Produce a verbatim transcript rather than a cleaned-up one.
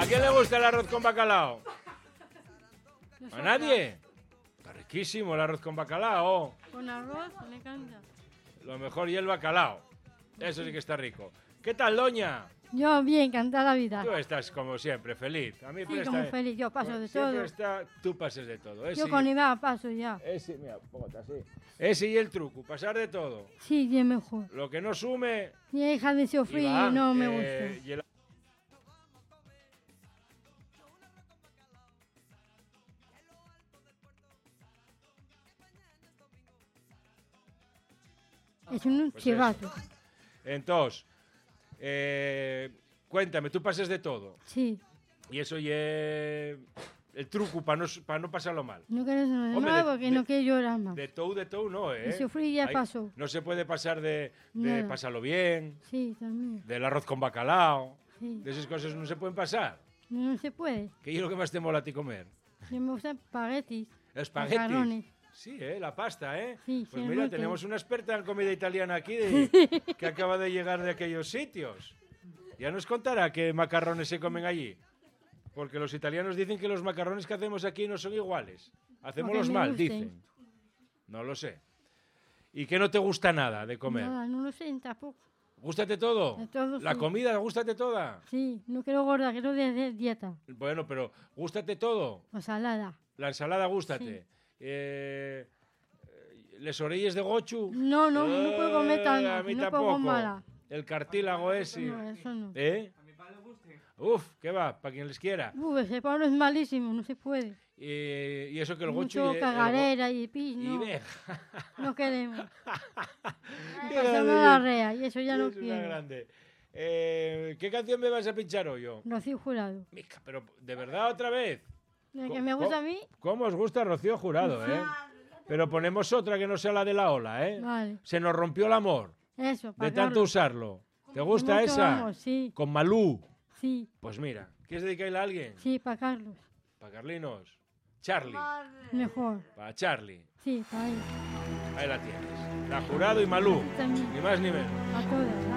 ¿A quién le gusta el arroz con bacalao? ¿A nadie? Está riquísimo el arroz con bacalao. Con arroz, me encanta. Lo mejor y el bacalao. Eso sí que está rico. ¿Qué tal, doña? Yo bien, cantar la vida. Tú estás como siempre, feliz. A mí Sí, presta, como eh. feliz, yo paso de Siempre todo. está, tú pases de todo. Yo Ese, con Iván paso ya. ese, mira, póngate así. Ese y el truco, pasar de todo. Sí, bien mejor. Lo que no sume... Mi hija de sufrir Iván, no me eh, gusta. y el- Es un Pues chivato. Entonces, eh, cuéntame, tú pases de todo. Sí. Y eso y el truco para no, pa no pasarlo mal. No quieres nada Hombre, más de- porque de- no quiero llorar más. De todo, de todo, no, ¿eh? De sufrir ya Hay- pasó. No se puede pasar de, de Nada. pasarlo bien, Sí, también. del arroz con bacalao, Sí. de esas cosas no se pueden pasar. No, no se puede. ¿Qué es lo que más te mola a ti comer? Yo me gustan espaguetis. Espaguetis. Macarrones. Sí, ¿eh? La pasta, ¿eh? Sí, Pues sí, mira, muy tenemos bien. una experta en comida italiana aquí de- que acaba de llegar de aquellos sitios. Ya nos contará qué macarrones se comen allí. Porque los italianos dicen que los macarrones que hacemos aquí no son iguales. Hacémoslos me mal, gusten. dicen. No lo sé. ¿Y qué no te gusta nada de comer? Nada, no lo sé tampoco. ¿Gústate todo? De todo, ¿La sí. comida, gústate toda? Sí, no quiero gorda, quiero de, de dieta. Bueno, pero ¿gústate todo? O salada. La ensalada, gústate. Eh, ¿Les orelles de gochu? No, no, no puedo comer Eh, tanto, A mí no tampoco. pongo mala. El cartílago ese. No, eso no. ¿Eh? Uf, ¿qué va? Para quien les quiera. Uf, ese Pablo es malísimo, no se puede. Y, y eso que el gochu... Mucho y el- el cagadera y pis, go- y no. ve- No queremos. Qué Pasamos grande, la rea y eso ya no es una quiero. grande. Eh, ¿Qué canción me vas a pinchar hoy yo? Rocío Jurado. Mica, pero ¿de verdad otra vez? El Co- que me co- gusta a mí, ¿Cómo os gusta Rocío Jurado, eh? Pero ponemos otra que no sea la de la ola, ¿eh? vale. Se nos rompió el amor Eso, de para tanto usarlo. ¿Te gusta Mucho esa? vamos, sí, Con Malú. sí, Pues mira, ¿quieres dedicarle a alguien? sí, para Carlos. Para Carlinos. Charlie. Mejor. Para Charlie. Sí, para él. Ahí la tienes. La Jurado y Malú. También, Ni más ni menos. a todas.